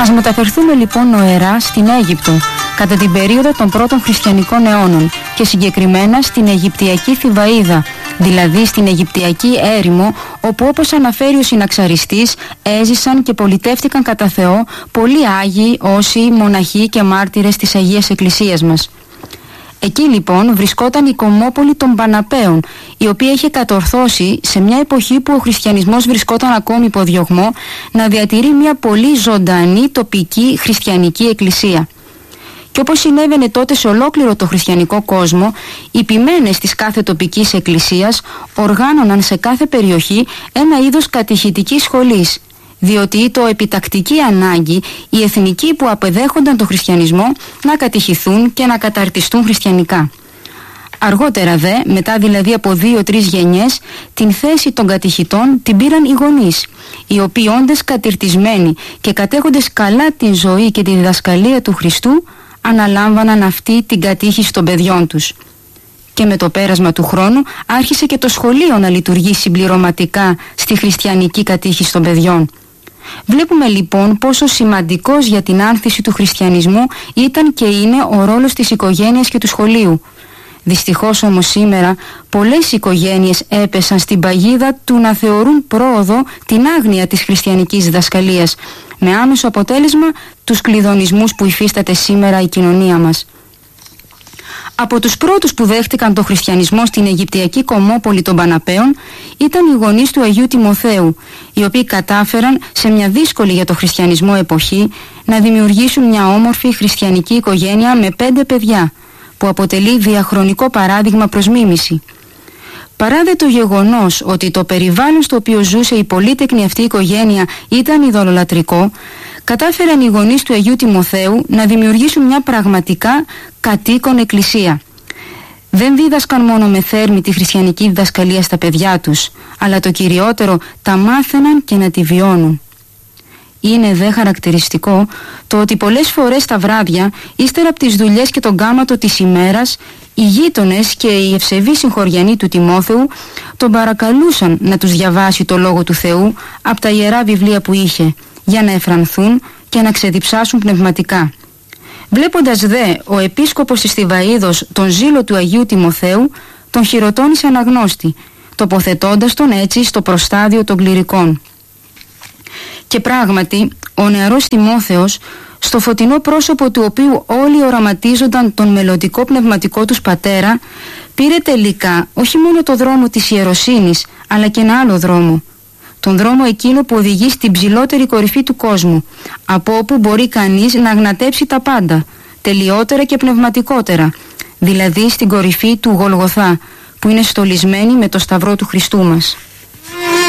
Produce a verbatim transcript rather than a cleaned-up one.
Ας μεταφερθούμε λοιπόν νοερά στην Αίγυπτο, κατά την περίοδο των πρώτων χριστιανικών αιώνων και συγκεκριμένα στην Αιγυπτιακή Θηβαΐδα, δηλαδή στην Αιγυπτιακή έρημο, όπου όπως αναφέρει ο συναξαριστής έζησαν και πολιτεύτηκαν κατά Θεό πολλοί Άγιοι, όσοι, μοναχοί και μάρτυρες της Αγίας Εκκλησίας μας. Εκεί λοιπόν βρισκόταν η κομμόπολη των Παναπαίων, η οποία είχε κατορθώσει σε μια εποχή που ο χριστιανισμός βρισκόταν ακόμη υπό διωγμό να διατηρεί μια πολύ ζωντανή τοπική χριστιανική εκκλησία. Και όπως συνέβαινε τότε σε ολόκληρο το χριστιανικό κόσμο, οι ποιμένες της κάθε τοπικής εκκλησίας οργάνωναν σε κάθε περιοχή ένα είδος κατηχητικής σχολής, διότι ήταν επιτακτική ανάγκη οι εθνικοί που απεδέχονταν τον χριστιανισμό να κατηχηθούν και να καταρτιστούν χριστιανικά. Αργότερα δε, μετά δηλαδή από δύο-τρεις γενιές, την θέση των κατηχητών την πήραν οι γονείς, οι οποίοι όντες κατηρτισμένοι και κατέχοντες καλά την ζωή και τη διδασκαλία του Χριστού, αναλάμβαναν αυτή την κατήχηση των παιδιών τους. Και με το πέρασμα του χρόνου άρχισε και το σχολείο να λειτουργεί συμπληρωματικά στη χριστιανική κατήχηση των παιδιών. Βλέπουμε λοιπόν πόσο σημαντικός για την άνθηση του χριστιανισμού ήταν και είναι ο ρόλος της οικογένειας και του σχολείου. Δυστυχώς όμως σήμερα πολλές οικογένειες έπεσαν στην παγίδα του να θεωρούν πρόοδο την άγνοια της χριστιανικής διδασκαλίας, με άμεσο αποτέλεσμα τους κλειδονισμούς που υφίσταται σήμερα η κοινωνία μας. Από τους πρώτους που δέχτηκαν τον χριστιανισμό στην Αιγυπτιακή κομμόπολη των Παναπαίων ήταν οι γονείς του Αγίου Τιμοθέου, οι οποίοι κατάφεραν σε μια δύσκολη για τον χριστιανισμό εποχή να δημιουργήσουν μια όμορφη χριστιανική οικογένεια με πέντε παιδιά, που αποτελεί διαχρονικό παράδειγμα προς μίμηση. Παρά δε το γεγονός ότι το περιβάλλον στο οποίο ζούσε η πολύτεκνη αυτή οικογένεια ήταν ειδωλολατρικό, κατάφεραν οι γονείς του Αγίου Τιμοθέου να δημιουργήσουν μια πραγματικά κατοίκον εκκλησία. Δεν δίδασκαν μόνο με θέρμη τη χριστιανική διδασκαλία στα παιδιά τους, αλλά το κυριότερο, τα μάθαιναν και να τη βιώνουν. Είναι δε χαρακτηριστικό το ότι πολλές φορές τα βράδια, ύστερα από τις δουλειές και τον κάματο της ημέρας, οι γείτονες και οι ευσεβείς συγχωριανοί του Τιμόθεου τον παρακαλούσαν να τους διαβάσει το Λόγο του Θεού από τα ιερά βιβλία που είχε, για να εφρανθούν και να ξεδιψάσουν πνευματικά. Βλέποντας δε ο επίσκοπος της Θηβαΐδος τον ζήλο του Αγίου Τιμοθέου, τον χειροτώνησε αναγνώστη, τοποθετώντας τον έτσι στο προστάδιο των κληρικών. Και πράγματι, ο νεαρός Τιμόθεος, στο φωτεινό πρόσωπο του οποίου όλοι οραματίζονταν τον μελλοντικό πνευματικό τους πατέρα, πήρε τελικά όχι μόνο το δρόμο της ιεροσύνης, αλλά και ένα άλλο δρόμο. Τον δρόμο εκείνο που οδηγεί στην ψηλότερη κορυφή του κόσμου, από όπου μπορεί κανείς να γνατέψει τα πάντα, τελειότερα και πνευματικότερα, δηλαδή στην κορυφή του Γολγοθά, που είναι στολισμένη με το σταυρό του Χριστού μας.